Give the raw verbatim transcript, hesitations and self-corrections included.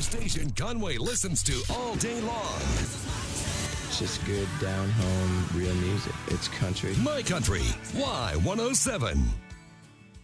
station Conway listens to all day long. It's just good, down-home, real music. It's country. My Country, Y one oh seven.